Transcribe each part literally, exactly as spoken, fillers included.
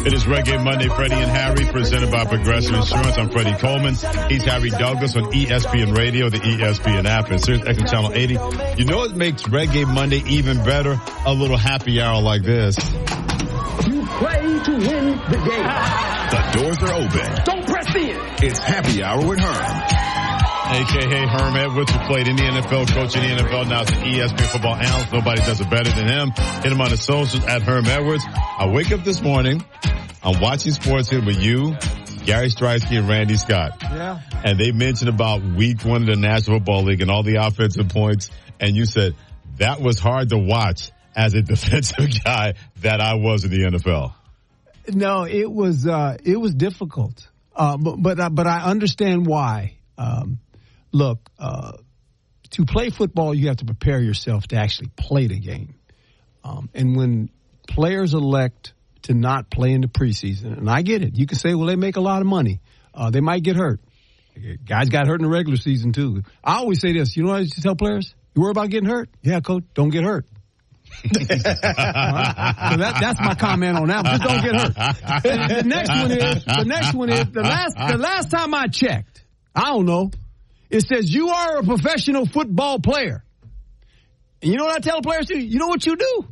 It is Reggae Monday, Freddie and Harry, presented by Progressive Insurance. I'm Freddie Coleman. He's Harry Douglas on E S P N Radio, the E S P N app, and Sirius X M Channel eighty. You know what makes Reggae Monday even better? A little happy hour like this. You play to win the game. The doors are open. Don't press in. It's Happy Hour with Herm. A K A Herm Edwards, who played in the N F L, coach in the N F L, now is an E S P N football analyst. Nobody does it better than him. Hit him on the socials at Herm Edwards. I wake up this morning, I'm watching Sports Hit with you, Gary Stridsky, and Randy Scott. Yeah. And they mentioned about week one of the National Football League and all the offensive points. And you said that was hard to watch as a defensive guy that I was in the N F L. No, it was, uh, it was difficult. Uh, but, but, uh, but I understand why. Um, look, uh, to play football, you have to prepare yourself to actually play the game. Um, and when players elect to not play in the preseason, and I get it. You can say, well, they make a lot of money. Uh, they might get hurt. Guys got hurt in the regular season, too. I always say this. You know what I used to tell players? You worry about getting hurt? Yeah, coach, don't get hurt. Right? So that, that's my comment on that one. Just don't get hurt. And the next one is, the next one is, the last, the last time I checked, I don't know, it says you are a professional football player. And you know what I tell players to do? You know what you do?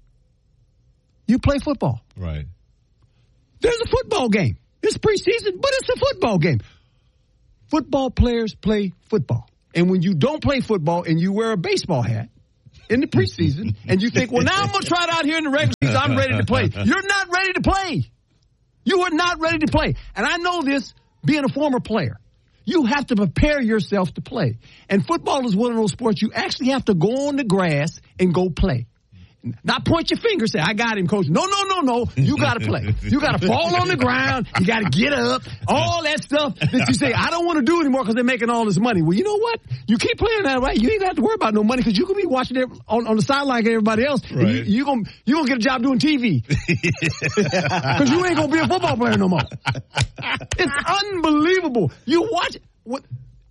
You play football. Right. There's a football game. It's preseason, but it's a football game. Football players play football. And when you don't play football and you wear a baseball hat in the preseason and you think, well, now I'm going to try it out here in the regular season. I'm ready to play. You're not ready to play. You are not ready to play. And I know this being a former player. You have to prepare yourself to play. And football is one of those sports you actually have to go on the grass and go play. Not point your finger, say, I got him, coach. No, no, no, no. You got to play. You got to fall on the ground. You got to get up. All that stuff that you say, I don't want to do anymore because they're making all this money. Well, you know what? You keep playing that way. You ain't have to worry about no money because you can be watching it on, on the sideline like everybody else. Right. You, you gonna, you gonna get a job doing T V. Because you ain't going to be a football player no more. It's unbelievable. You watch what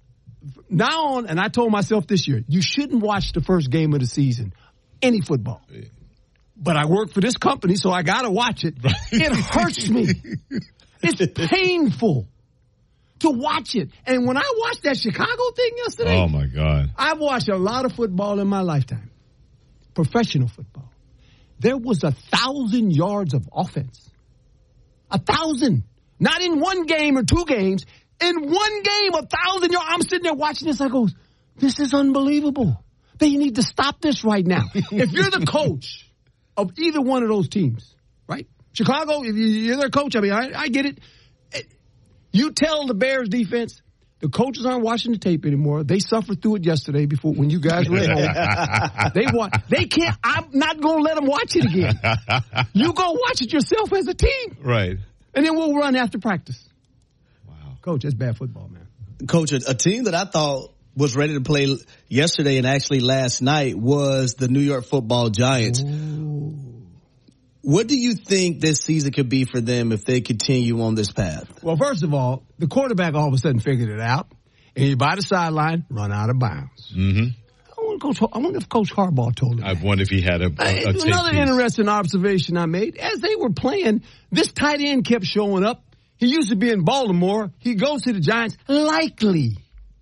now on, and I told myself this year, you shouldn't watch the first game of the season. Any football. But I work for this company, so I got to watch it. It hurts me. It's painful to watch it. And when I watched that Chicago thing yesterday. Oh, my God. I've watched a lot of football in my lifetime. Professional football. There was a thousand yards of offense. A thousand. Not in one game or two games. In one game, a thousand yards. I'm sitting there watching this. I go, this is unbelievable. They need to stop this right now. If you're the coach of either one of those teams, right? Chicago, if you're their coach, I mean, I, I get it. You tell the Bears defense, the coaches aren't watching the tape anymore. They suffered through it yesterday before when you guys were at home. They want, they can't, I'm not going to let them watch it again. You go watch it yourself as a team. Right. And then we'll run after practice. Wow. Coach, that's bad football, man. Coach, a, a team that I thought was ready to play yesterday and actually last night was the New York Football Giants. Ooh. What do you think this season could be for them if they continue on this path? Well, first of all, the quarterback all of a sudden figured it out. And he by the sideline, run out of bounds. Mm-hmm. I wonder, Coach, I wonder if Coach Harbaugh told him I wonder if he had a, a, a tape Another piece. interesting observation I made. As they were playing, this tight end kept showing up. He used to be in Baltimore. He goes to the Giants. Likely.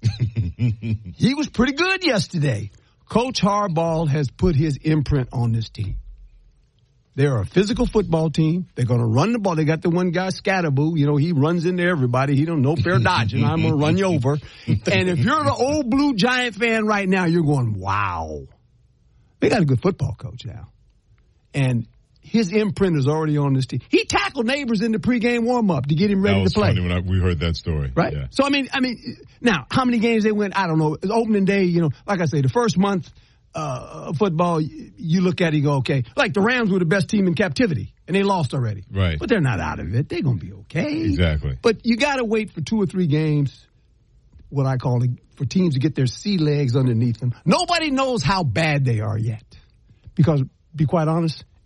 He was pretty good yesterday. Coach Harbaugh has put his imprint on this team. They're a physical football team. They're going to run the ball. They got the one guy, Scatterboo. You know, he runs into everybody. He don't know fair dodging. I'm going to run you over. And if you're the old blue Giant fan right now, you're going, wow. They got a good football coach now. And his imprint is already on this team. He tackled Neighbors in the pregame warm-up to get him ready to play. That was funny when I, we heard that story. Right? Yeah. So, I mean, I mean, now, how many games they went, I don't know. Opening day, you know, like I say, the first month uh, of football, you look at it, you go, okay. Like the Rams were the best team in captivity, and they lost already. Right. But they're not out of it. They're going to be okay. Exactly. But you got to wait for two or three games, what I call it, for teams to get their sea legs underneath them. Nobody knows how bad they are yet. Because, be quite honest,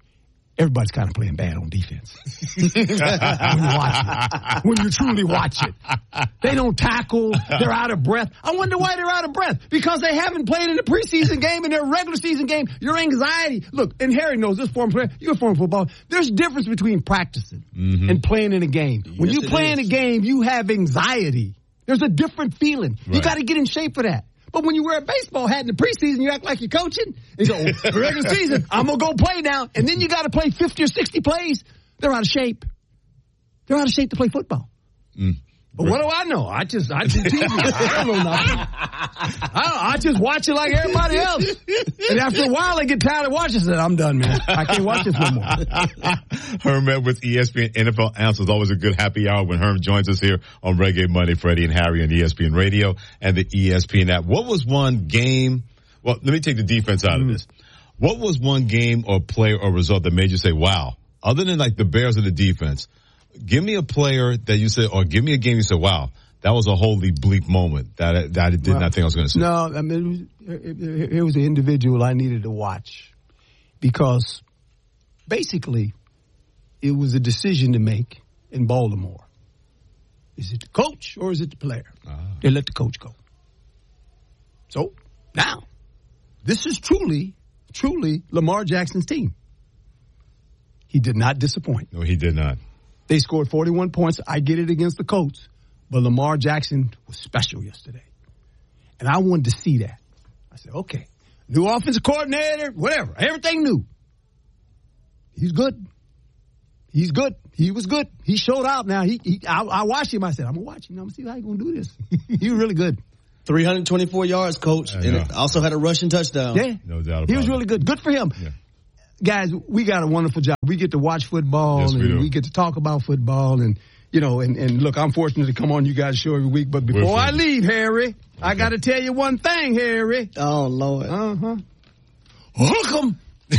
everybody's kind of playing bad on defense. When you watch it. When you truly watch it. They don't tackle. They're out of breath. I wonder why they're out of breath. Because they haven't played in the preseason game and their regular season game. Your anxiety. Look, and Harry knows this former player. You're a former football. There's a difference between practicing mm-hmm. and playing in a game. When yes, you play in a game, you have anxiety. There's a different feeling. Right. You got to get in shape for that. But when you wear a baseball hat in the preseason, you act like you're coaching. And you go, regular season, I'm going to go play now. And then you got to play fifty or sixty plays. They're out of shape. They're out of shape to play football. Mm. But what do I know? I just, I just T V. I don't know nothing. I, I just watch it like everybody else. And after a while, I get tired of watching it. I'm done, man. I can't watch this no more. Herm Edwards, E S P N N F L analyst. Always a good happy hour when Herm joins us here on Reggae Monday. Freddie and Harry on E S P N Radio and the E S P N app. What was one game? Well, let me take the defense out mm. of this. What was one game or play or result that made you say, wow, other than like the Bears or the defense, give me a player that you said, or give me a game you said, wow, that was a holy bleep moment that, that I did well, not think I was going to say. No, I mean, it was, it, it was an individual I needed to watch because basically it was a decision to make in Baltimore. Is it the coach or is it the player? Ah. They let the coach go. So now, this is truly, truly Lamar Jackson's team. He did not disappoint. No, he did not. They scored forty-one points. I get it against the Colts. But Lamar Jackson was special yesterday. And I wanted to see that. I said, okay, new offensive coordinator, whatever, everything new. He's good. He's good. He was good. He showed out now. He, he I, I watched him. I said, I'm going to watch him. I'm going to see how he's going to do this. He was really good. three hundred twenty-four yards, coach. And it also had a rushing touchdown. Yeah. No doubt about it. He was really good. Good for him. Yeah. Guys, we got a wonderful job. We get to watch football, yes, we and do. we get to talk about football, and you know, and, and look, I'm fortunate to come on you guys' show every week. But before I leave, Harry, okay. I got to tell you one thing, Harry. Oh Lord. Uh huh. Hook 'em. They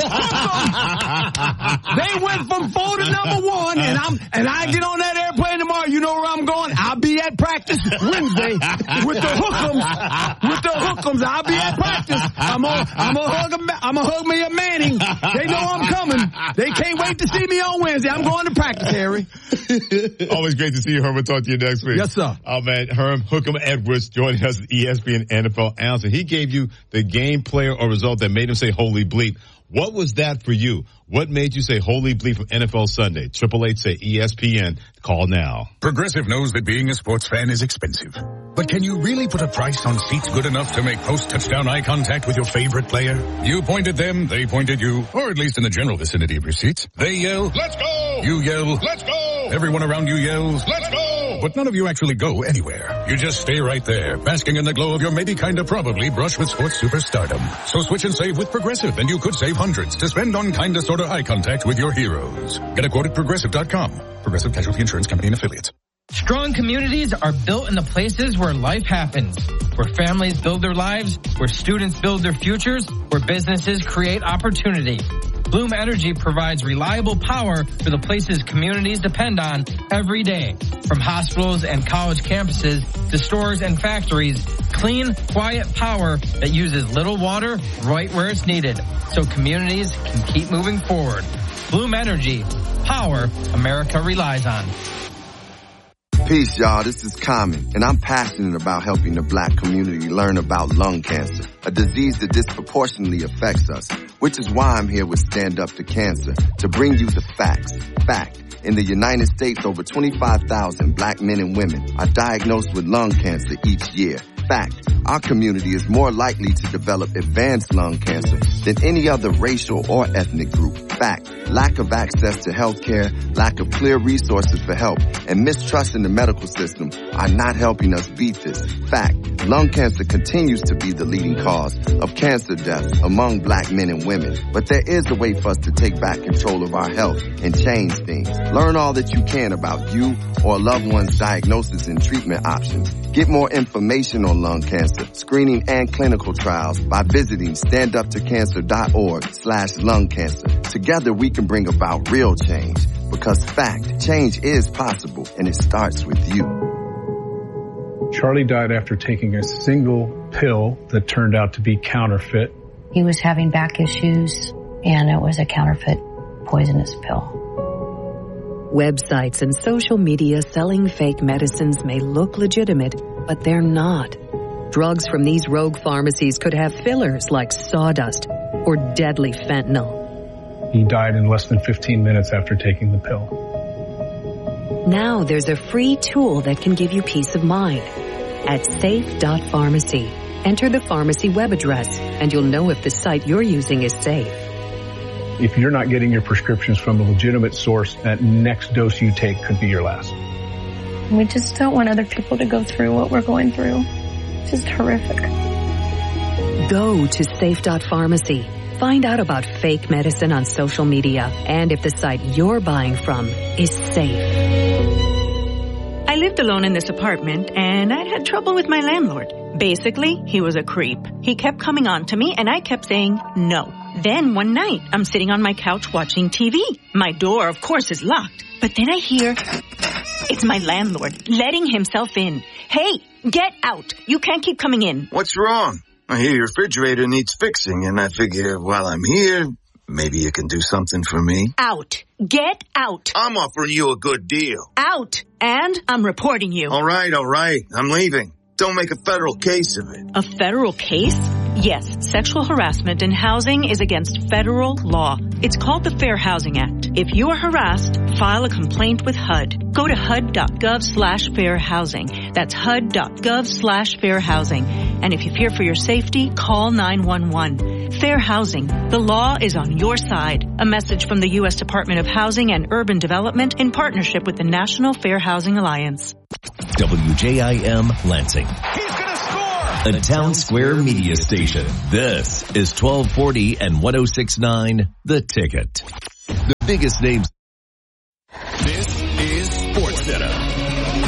went from four to number one, and I'm and I get on that airplane tomorrow. You know where I'm going? I'll be at practice Wednesday with the hook'ems. With the hook'ems, I'll be at practice. I'm gonna I'm gonna hug a, I'm gonna hug me a Manning. They know I'm coming. They can't wait to see me on Wednesday. I'm going to practice, Harry. Always great to see you, Herm. We'll talk to you next week. Yes, sir. Oh man, Herm Hook'em Edwards joining us at E S P N N F L analyst. He gave you the game, player, or result that made him say "Holy bleep." What was that for you? What made you say holy bleep from N F L Sunday? Triple Eight say E S P N. Call now. Progressive knows that being a sports fan is expensive. But can you really put a price on seats good enough to make post-touchdown eye contact with your favorite player? You pointed them, they pointed you, or at least in the general vicinity of your seats. They yell, "Let's go!" You yell, "Let's go!" Everyone around you yells, "Let's go!" But none of you actually go anywhere. You just stay right there, basking in the glow of your maybe kinda probably brush with sports superstardom. So switch and save with Progressive, and you could save hundreds to spend on kinda sorta eye contact with your heroes. Get a quote at Progressive dot com. Progressive Casualty Insurance Company and Affiliates. Strong communities are built in the places where life happens, where families build their lives, where students build their futures, where businesses create opportunity. Bloom Energy provides reliable power for the places communities depend on every day. From hospitals and college campuses to stores and factories, clean, quiet power that uses little water right where it's needed, so communities can keep moving forward. Bloom Energy, power America relies on. Peace, y'all. This is Common, and I'm passionate about helping the black community learn about lung cancer, a disease that disproportionately affects us, which is why I'm here with Stand Up to Cancer, to bring you the facts. Fact. In the United States, over twenty-five thousand black men and women are diagnosed with lung cancer each year. Fact. Our community is more likely to develop advanced lung cancer than any other racial or ethnic group. Fact. Lack of access to health care, lack of clear resources for help, and mistrust in the medical system are not helping us beat this. Fact. Lung cancer continues to be the leading cause of cancer deaths among black men and women. But there is a way for us to take back control of our health and change things. Learn all that you can about you or a loved one's diagnosis and treatment options. Get more information on lung cancer, screening, and clinical trials by visiting standuptocancer.org slash lung cancer. Together we can bring about real change, because fact, change is possible, and it starts with you. Charlie died after taking a single pill that turned out to be counterfeit. He was having back issues, and it was a counterfeit poisonous pill. Websites and social media selling fake medicines may look legitimate, but they're not. Drugs from these rogue pharmacies could have fillers like sawdust or deadly fentanyl. He died in less than fifteen minutes after taking the pill. Now there's a free tool that can give you peace of mind. At safe dot pharmacy, enter the pharmacy web address, and you'll know if the site you're using is safe. If you're not getting your prescriptions from a legitimate source, that next dose you take could be your last. We just don't want other people to go through what we're going through. It's just horrific. Go to safe dot pharmacy. Find out about fake medicine on social media and if the site you're buying from is safe. I lived alone in this apartment, and I'd had trouble with my landlord. Basically, he was a creep. He kept coming on to me, and I kept saying no. Then one night, I'm sitting on my couch watching T V. My door, of course, is locked. But then I hear, it's my landlord letting himself in. Hey, get out. You can't keep coming in. What's wrong? I hear your refrigerator needs fixing, and I figure while I'm here, maybe you can do something for me. Out. Get out. I'm offering you a good deal. Out. And I'm reporting you. All right, all right. I'm leaving. Don't make a federal case of it. A federal case? Yes, sexual harassment in housing is against federal law. It's called the Fair Housing Act. If you are harassed, file a complaint with H U D. Go to H U D dot gov slash fair housing. That's H U D dot gov slash fair housing. And if you fear for your safety, call nine one one. Fair Housing. The law is on your side. A message from the U S Department of Housing and Urban Development in partnership with the National Fair Housing Alliance. W J I M Lansing. He's gonna score! A Town Square media station. This is twelve forty and one oh six point nine The Ticket. The biggest names. This is SportsCenter.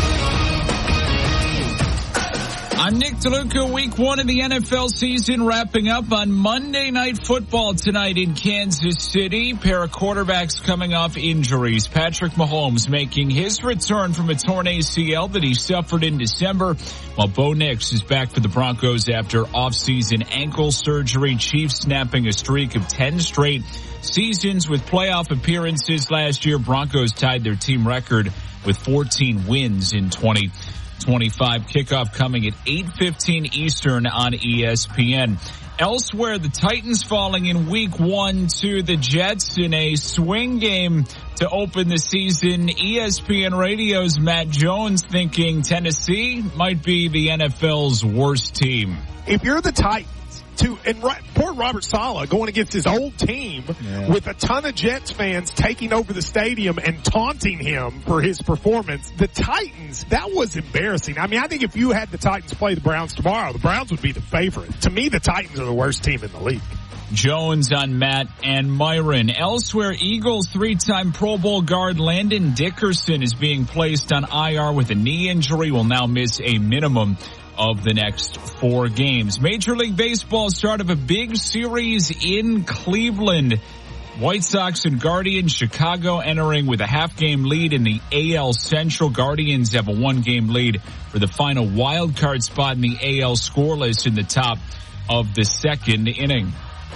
I'm Nick DeLuca. Week one of the N F L season wrapping up on Monday Night Football tonight in Kansas City. Pair of quarterbacks coming off injuries. Patrick Mahomes making his return from a torn A C L that he suffered in December, while Bo Nix is back for the Broncos after off-season ankle surgery. Chiefs snapping a streak of ten straight seasons with playoff appearances last year. Broncos tied their team record with fourteen wins in twenty twenty-five. Kickoff coming at eight fifteen Eastern on E S P N. Elsewhere, the Titans falling in week one to the Jets in a swing game to open the season. E S P N Radio's Matt Jones thinking Tennessee might be the N F L's worst team. If you're the Titans, to and right, poor Robert Saleh going against his old team yeah. with a ton of Jets fans taking over the stadium and taunting him for his performance. The Titans, that was embarrassing. I mean, I think if you had the Titans play the Browns tomorrow, the Browns would be the favorite. To me, the Titans are the worst team in the league. Jones on Matt and Myron. Elsewhere, Eagles three-time Pro Bowl guard Landon Dickerson is being placed on I R with a knee injury, will now miss a minimum of the next four games. Major League Baseball start of a big series in Cleveland. White Sox and Guardians, Chicago entering with a half-game lead in the A L Central. Guardians have a one-game lead for the final wild card spot in the A L scoreless in the top of the second inning.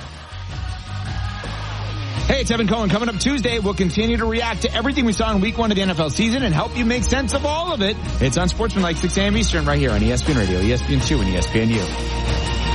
Hey, it's Evan Cohen. Coming up Tuesday, we'll continue to react to everything we saw in week one of the N F L season and help you make sense of all of it. It's on Sportsman like six a.m. Eastern right here on E S P N Radio, E S P N two, and E S P N U.